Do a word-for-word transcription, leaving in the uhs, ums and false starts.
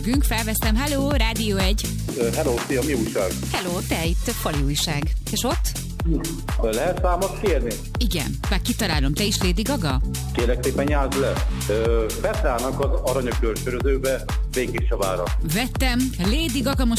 Günk, felveszem. Hello, Rádió egy. Uh, hello, szia, mi újság? Hello, te itt fali újság. És ott? Uh, lehet számot kérni? Igen, már kitalálom. Te is Lady Gaga? Kérlek szépen, nyázd le. Uh, beszállnak az Aranyakör sörözőbe Békés Csavára. Vettem. Lady Gaga most